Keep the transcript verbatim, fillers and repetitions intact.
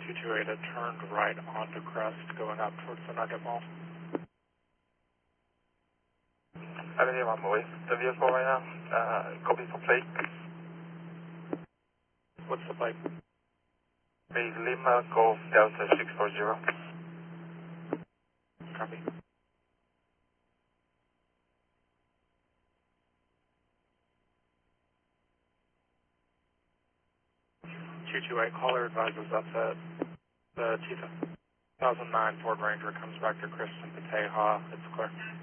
two two eight had turned right onto Crest going up towards the Nugget Mall. Avenue, I'm with the vehicle right now. Uh, copy for plate. What's the plate? Base Lima Golf Delta six four zero. Copy. two two eight caller advises us that the two thousand nine Ford Ranger comes back to Kristen Pateja. It's clear.